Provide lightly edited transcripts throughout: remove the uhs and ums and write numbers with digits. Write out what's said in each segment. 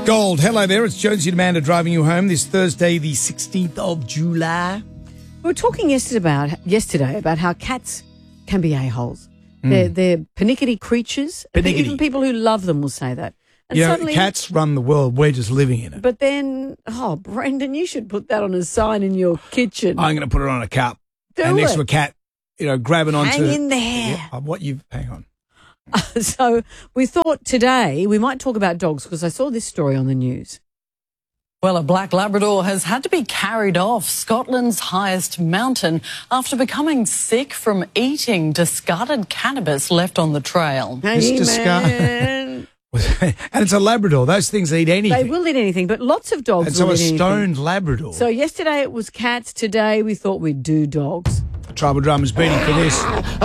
Gold, hello there. It's Jonesy and Amanda driving you home this Thursday, the 16th of July. We were talking yesterday about how cats can be a-holes. They're pernickety creatures. Pernickety. Even people who love them will say that. And suddenly, cats run the world. We're just living in it. But then, Brendan, you should put that on a sign in your kitchen. I'm going to put it on a cup. Do and next it. to a cat, grabbing onto... Hang in there. Hang on. So we thought today we might talk about dogs because I saw this story on the news. Well, a black Labrador has had to be carried off Scotland's highest mountain after becoming sick from eating discarded cannabis left on the trail. Hey, man. And it's a Labrador. Those things eat anything. They will eat anything, but lots of dogs and so will a eat anything. stoned Labrador. So yesterday it was cats. Today we thought we'd do dogs. The Tribal Drummer's beating for this.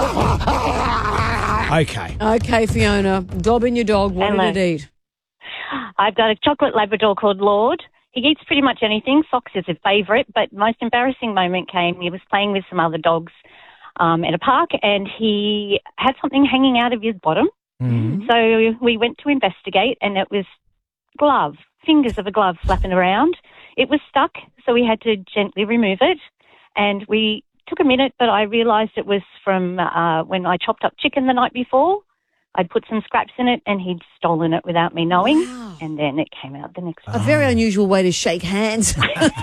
Okay, Fiona. Dobbin your dog. What did it eat? I've got a chocolate Labrador called Lord. He eats pretty much anything. Fox is a favourite, but most embarrassing moment came. He was playing with some other dogs at a park, and he had something hanging out of his bottom. Mm-hmm. So we went to investigate, and it was fingers of a glove flapping around. It was stuck, so we had to gently remove it, and we took a minute, but I realised it was from when I chopped up chicken the night before. I'd put some scraps in it and he'd stolen it without me knowing. Wow. And then it came out the next day. A very unusual way to shake hands.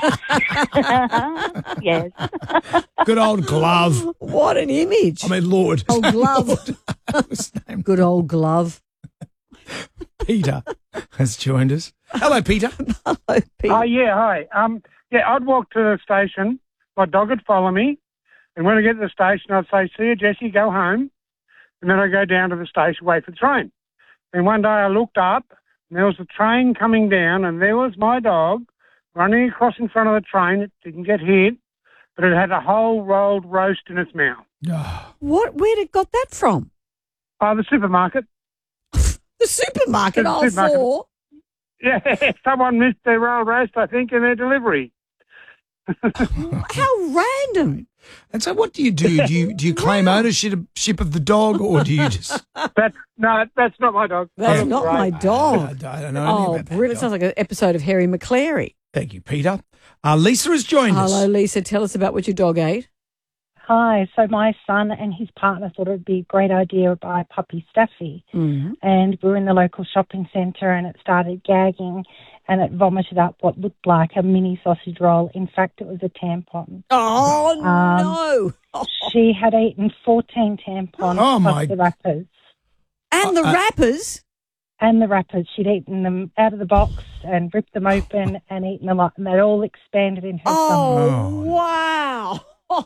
Yes. Good old glove. What an image. I mean, Lord. Old glove. Lord. His name. Good old glove. Peter has joined us. Hello, Peter. Hello, Pete. Oh, yeah, hi. I'd walk to the station. My dog would follow me. And when I get to the station, I'd say, see you, Jessie, go home. And then I'd go down to the station, wait for the train. And one day I looked up, and there was a train coming down, and there was my dog running across in front of the train. It didn't get hit, but it had a whole rolled roast in its mouth. Where did it got that from? The supermarket. The supermarket, Supermarket. four. Yeah, someone missed their rolled roast, I think, in their delivery. How random. And so what do you do? Do you claim ownership of the dog, or do you just... That's not my dog. That's not my dog. I don't know anything about that brilliant. dog. Sounds like an episode of Harry McClary. Thank you, Peter. Lisa has joined us. Hello, Lisa. Tell us about what your dog ate. Hi. So my son and his partner thought it would be a great idea to buy puppy Staffy. Mm-hmm. And we were in the local shopping centre and it started gagging and it vomited up what looked like a mini sausage roll. In fact, it was a tampon. Oh, no. She had eaten 14 tampons plus the wrappers. And the wrappers? And the wrappers. She'd eaten them out of the box and ripped them open and eaten them up. And they'd all expanded in her stomach. Oh, wow.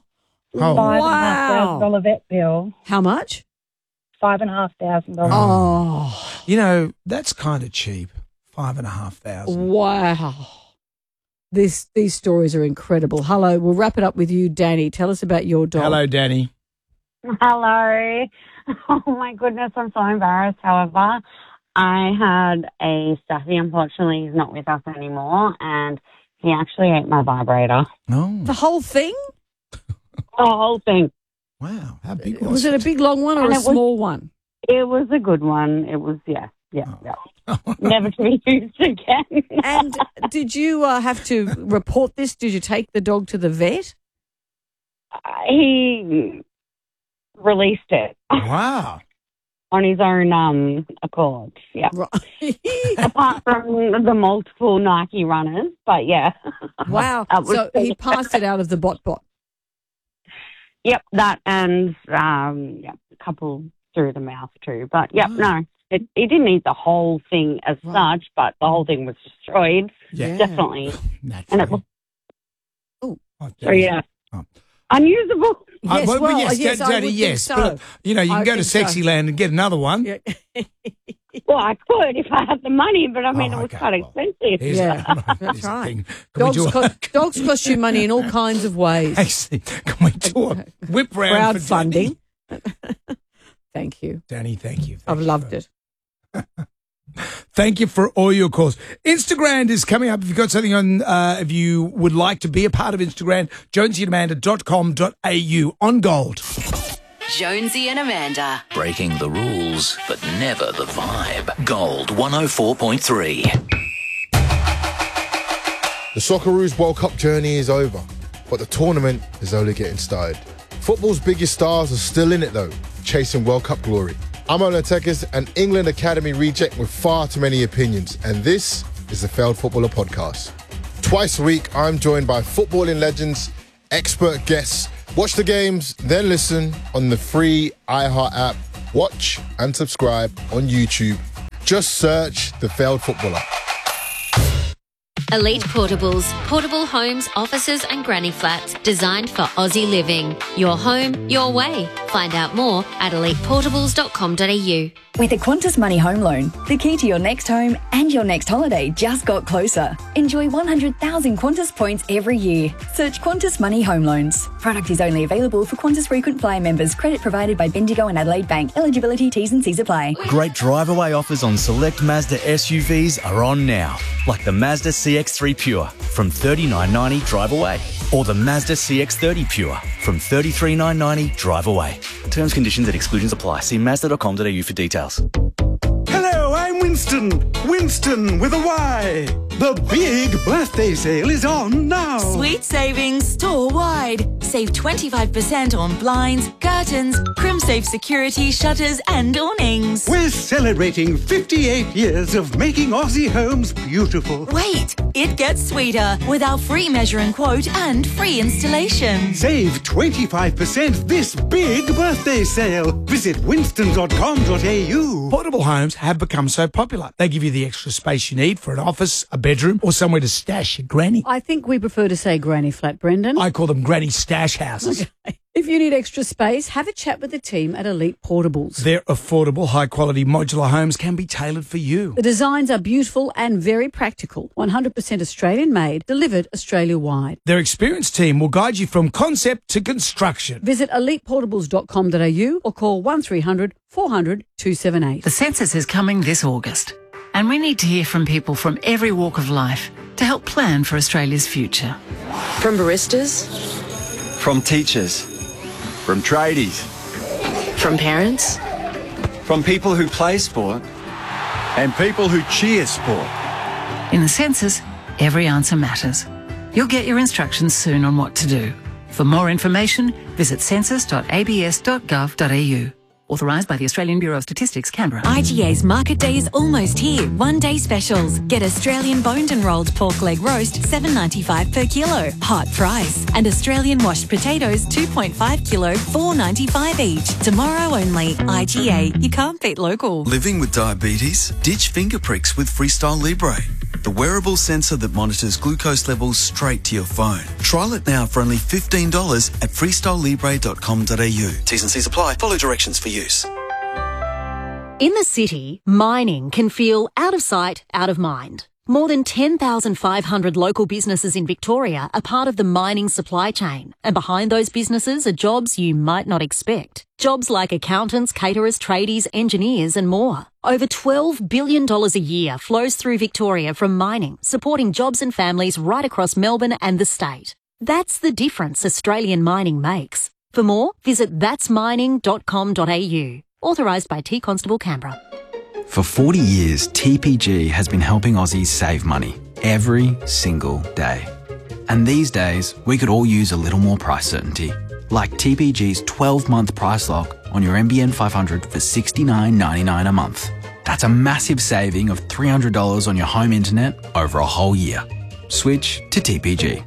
$5,500 vet bill. How much? $5,500. Oh. That's kind of cheap. $5,500. Wow. These stories are incredible. Hello, we'll wrap it up with you, Danny. Tell us about your dog. Hello, Danny. Hello. Oh, my goodness, I'm so embarrassed. However, I had a Staffy. Unfortunately, he's not with us anymore, and he actually ate my vibrator. Oh. The whole thing? The whole thing. Wow. How big was it? Was it a big, long one or a small one? It was a good one. It was, yeah. Never to be used again. And did you have to report this? Did you take the dog to the vet? He released it. Wow. On his own accord, yeah. Right. Apart from the multiple Nike runners, but yeah. Wow. So he passed it out of the bot. Yep, that and a couple through the mouth too. But no, he didn't eat the whole thing as such, but the whole thing was destroyed. Yeah. Definitely. Naturally. And unusable. Yes, yes, I Daddy, would yes. think so. But, you can go to Sexyland and get another one. Yeah. Well, I could if I had the money, but I mean, it was quite expensive. That's right. Dogs cost you money in all kinds of ways. Actually, can we do a whip round for crowdfunding? Thank you. Danny, thank you. I've loved it. Thank you for all your calls. Instagram is coming up. If you've got something on, if you would like to be a part of Instagram, jonesyandamanda.com.au on Gold. Jonesy and Amanda. Breaking the rules, but never the vibe. Gold 104.3. The Socceroos World Cup journey is over, but the tournament is only getting started. Football's biggest stars are still in it though, chasing World Cup glory. I'm Ola Tekis, an England Academy reject with far too many opinions, and this is the Failed Footballer Podcast. Twice a week, I'm joined by footballing legends, expert guests. Watch the games, then listen on the free iHeart app. Watch and subscribe on YouTube. Just search The Failed Footballer. Elite Portables, portable homes, offices and granny flats designed for Aussie living. Your home, your way. Find out more at eliteportables.com.au. With a Qantas Money Home Loan, the key to your next home and your next holiday just got closer. Enjoy 100,000 Qantas points every year. Search Qantas Money Home Loans. Product is only available for Qantas Frequent Flyer members. Credit provided by Bendigo and Adelaide Bank. Eligibility, T's and C's apply. Great drive-away offers on select Mazda SUVs are on now. Like the Mazda CX-3 Pure from $39.90 drive away. Or the Mazda CX-30 Pure from $33,990 drive away. Terms, conditions and exclusions apply. See Mazda.com.au for details. Hello, I'm Winston. Winston with a Y. The big birthday sale is on now. Sweet savings store-wide. Save 25% on blinds, curtains, CrimSafe security, shutters and awnings. We're celebrating 58 years of making Aussie homes beautiful. Wait, it gets sweeter with our free measure and quote and free installation. Save 25% this big birthday sale. Visit winston.com.au. Portable homes have become so popular. They give you the extra space you need for an office, a bedroom, or somewhere to stash your granny. I think we prefer to say granny flat, Brendan. I call them granny stash houses. Okay. If you need extra space, have a chat with the team at Elite Portables. Their affordable, high-quality modular homes can be tailored for you. The designs are beautiful and very practical. 100% Australian-made, delivered Australia-wide. Their experienced team will guide you from concept to construction. Visit eliteportables.com.au or call 1300 400 278. The census is coming this August, and we need to hear from people from every walk of life to help plan for Australia's future. From baristas, from teachers, from tradies, from parents, from people who play sport, and people who cheer sport. In the census, every answer matters. You'll get your instructions soon on what to do. For more information, visit census.abs.gov.au. Authorised by the Australian Bureau of Statistics, Canberra. IGA's Market Day is almost here. One-day specials. Get Australian boned and rolled pork leg roast, $7.95 per kilo. Hot price. And Australian washed potatoes, 2.5 kilo, $4.95 each. Tomorrow only. IGA. You can't beat local. Living with diabetes? Ditch finger pricks with Freestyle Libre, the wearable sensor that monitors glucose levels straight to your phone. Trial it now for only $15 at freestylelibre.com.au. T's and C's apply. Follow directions for use. In the city, mining can feel out of sight, out of mind. More than 10,500 local businesses in Victoria are part of the mining supply chain, and behind those businesses are jobs you might not expect. Jobs like accountants, caterers, tradies, engineers and more. Over $12 billion a year flows through Victoria from mining, supporting jobs and families right across Melbourne and the state. That's the difference Australian mining makes. For more, visit that'smining.com.au. Authorised by T Constable Canberra. For 40 years, TPG has been helping Aussies save money every single day. And these days, we could all use a little more price certainty. Like TPG's 12-month price lock on your NBN 500 for $69.99 a month. That's a massive saving of $300 on your home internet over a whole year. Switch to TPG.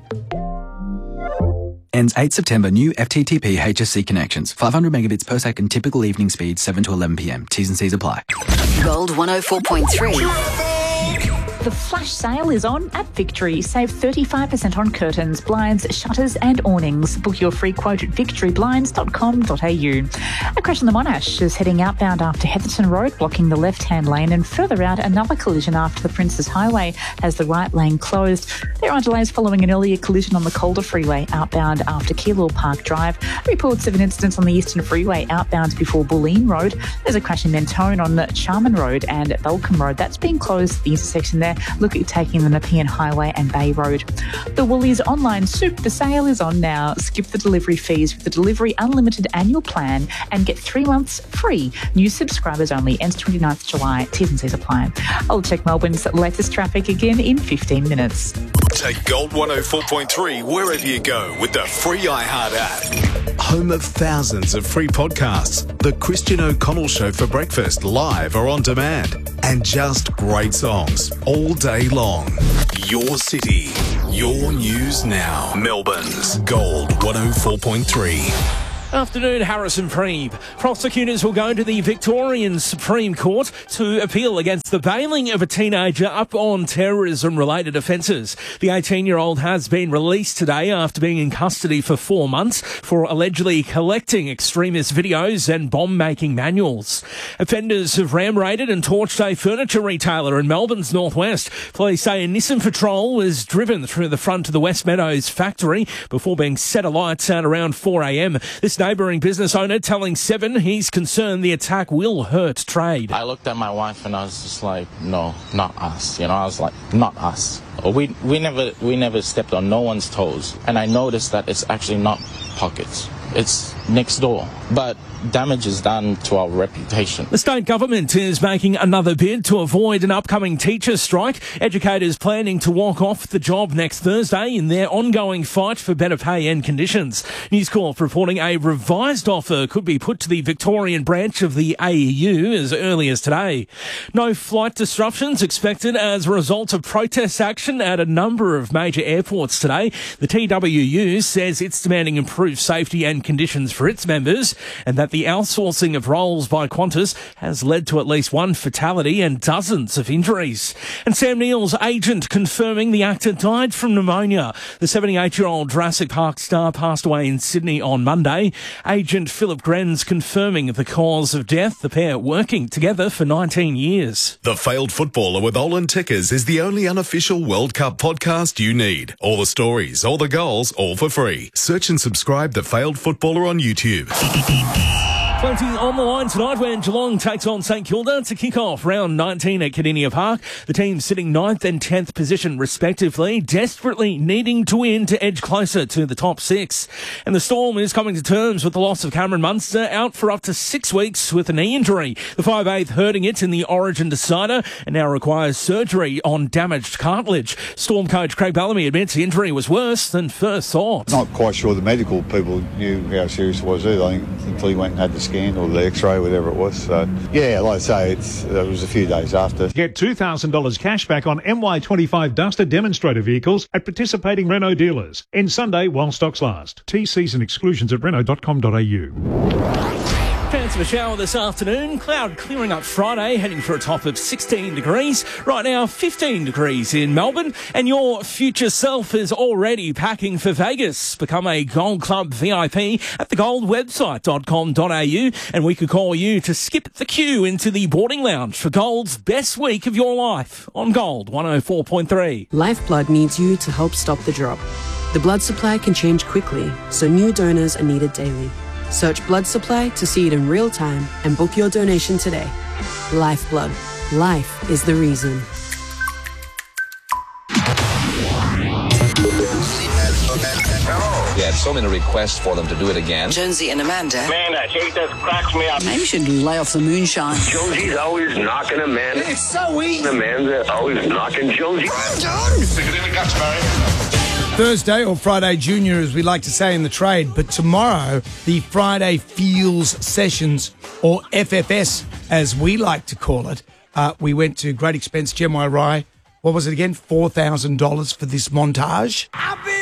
Ends 8 September. New FTTP HSC connections. 500 megabits per second. Typical evening speed 7 to 11 p.m. T's and C's apply. Gold 104.3. The flash sale is on at Victory. Save 35% on curtains, blinds, shutters and awnings. Book your free quote at victoryblinds.com.au. A crash on the Monash is heading outbound after Heatherton Road, blocking the left-hand lane, and further out another collision after the Princes Highway has the right lane closed. There are delays following an earlier collision on the Calder Freeway outbound after Keilor Park Drive. Reports of an incident on the Eastern Freeway outbound before Bulleen Road. There's a crash in Mentone on Charman Road and Balcombe Road. That's been closed, the intersection there. Look at taking the Nepean Highway and Bay Road. The Woolies online super sale is on now. Skip the delivery fees with the Delivery Unlimited annual plan and get 3 months free. New subscribers only. Ends 29th July. T's and C's apply. I'll check Melbourne's latest traffic again in 15 minutes. Take Gold 104.3 wherever you go with the free iHeart app. Home of thousands of free podcasts. The Christian O'Connell Show for breakfast, live or on demand. And just great songs all day long. Your city, your news now. Melbourne's Gold 104.3. Afternoon, Harrison Preeb. Prosecutors will go to the Victorian Supreme Court to appeal against the bailing of a teenager up on terrorism-related offences. The 18-year-old has been released today after being in custody for 4 months for allegedly collecting extremist videos and bomb-making manuals. Offenders have ram-raided and torched a furniture retailer in Melbourne's northwest. Police say a Nissan Patrol was driven through the front of the West Meadows factory before being set alight at around 4 a.m. This neighbouring business owner telling Seven he's concerned the attack will hurt trade. I looked at my wife and I was just like, no, not us. I was like, not us. We never stepped on no one's toes. And I noticed that it's actually not pockets. It's next door. But damage is done to our reputation. The state government is making another bid to avoid an upcoming teacher strike. Educators planning to walk off the job next Thursday in their ongoing fight for better pay and conditions. News Corp reporting a revised offer could be put to the Victorian branch of the AEU as early as today. No flight disruptions expected as a result of protest action at a number of major airports today. The TWU says it's demanding improved safety and conditions for its members, and that the outsourcing of roles by Qantas has led to at least one fatality and dozens of injuries. And Sam Neill's agent confirming the actor died from pneumonia. The 78-year-old Jurassic Park star passed away in Sydney on Monday. Agent Philip Grenz confirming the cause of death, the pair working together for 19 years. The Failed Footballer with Olin Tickers is the only unofficial World Cup podcast you need. All the stories, all the goals, all for free. Search and subscribe The Failed Footballer on YouTube. Plenty on the line tonight when Geelong takes on St Kilda to kick off round 19 at Kardinia Park. The team sitting 9th and 10th position respectively, desperately needing to win to edge closer to the top 6. And the Storm is coming to terms with the loss of Cameron Munster, out for up to 6 weeks with a knee injury. The 5'8" hurting it in the Origin decider and now requires surgery on damaged cartilage. Storm coach Craig Bellamy admits the injury was worse than first thought. Not quite sure the medical people knew how serious it was either, I think, until he went and had the scan or the x-ray, whatever it was. So, yeah, like I say, it was a few days after. Get $2,000 cash back on MY25 Duster demonstrator vehicles at participating Renault dealers. End Sunday while stocks last. TCs and exclusions at Renault.com.au. Chance of a shower this afternoon. Cloud clearing up Friday, heading for a top of 16 degrees. Right now, 15 degrees in Melbourne. And your future self is already packing for Vegas. Become a Gold Club VIP at thegoldwebsite.com.au. And we could call you to skip the queue into the boarding lounge for Gold's best week of your life on Gold 104.3. Lifeblood needs you to help stop the drop. The blood supply can change quickly, so new donors are needed daily. Search blood supply to see it in real time and book your donation today. Lifeblood. Life is the reason. We had so many requests for them to do it again. Jonesy and Amanda. Man, that shit just cracks me up. Maybe you should lay off the moonshine. Jonesy's always knocking Amanda. It's so easy. Amanda's always knocking Jonesy. I'm done. Stick it in the guts, Barry. Thursday, or Friday Junior, as we like to say in the trade. But tomorrow, the Friday Feels Sessions, or FFS, as we like to call it. We went to great expense, Gemini Rye. What was it again? $4,000 for this montage.